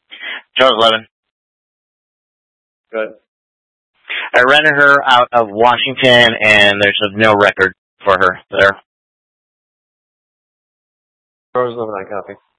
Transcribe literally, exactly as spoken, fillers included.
Charles Levin. Good. I rented her out of Washington, and there's no record for her there. Charles Levin, I copy.